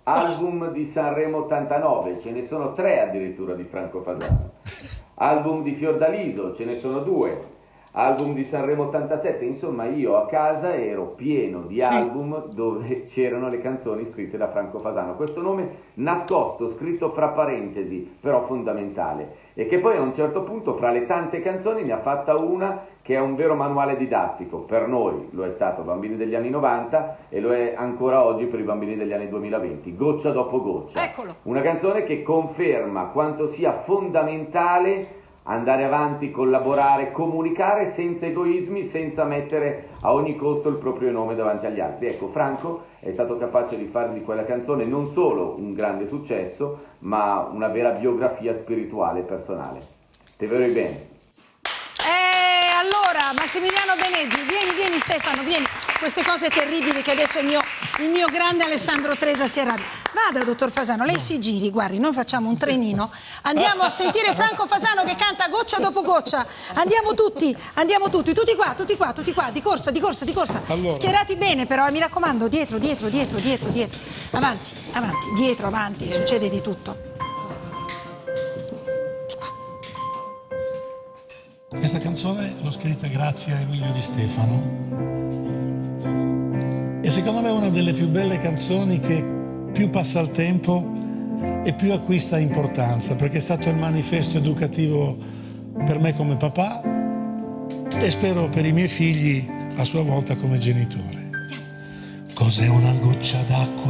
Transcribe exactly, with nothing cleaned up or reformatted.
Album di Sanremo ottantanove, ce ne sono tre addirittura di Franco Fasano. Album di Fiordaliso, ce ne sono due. Album di Sanremo ottantasette, insomma io a casa ero pieno di Sì. album dove c'erano le canzoni scritte da Franco Fasano. Questo nome nascosto, scritto fra parentesi, però fondamentale. E che poi a un certo punto fra le tante canzoni ne ha fatta una che è un vero manuale didattico. Per noi lo è stato Bambini degli anni novanta e lo è ancora oggi per i bambini degli anni duemilaventi. Goccia dopo goccia. Eccolo. Una canzone che conferma quanto sia fondamentale andare avanti, collaborare, comunicare senza egoismi, senza mettere a ogni costo il proprio nome davanti agli altri. Ecco, Franco è stato capace di fare di quella canzone non solo un grande successo, ma una vera biografia spirituale e personale. Te vero bene. Eh, allora, Massimiliano Beneggi, vieni, vieni Stefano, vieni. Queste cose terribili che adesso il mio, il mio grande Alessandro Tresa si arrabbia. Vada, dottor Fasano, lei si giri, guardi, noi facciamo un trenino, andiamo a sentire Franco Fasano che canta goccia dopo goccia. Andiamo tutti, andiamo tutti, tutti qua, tutti qua, tutti qua, di corsa, di corsa, di corsa. Allora. Schierati bene però, mi raccomando, dietro, dietro, dietro, dietro, dietro. Avanti, avanti, dietro, avanti, succede di tutto. Questa canzone l'ho scritta grazie a Emilio Di Stefano e secondo me è una delle più belle canzoni che più passa il tempo e più acquista importanza, perché è stato il manifesto educativo per me come papà e spero per i miei figli a sua volta come genitore. Cos'è una goccia d'acqua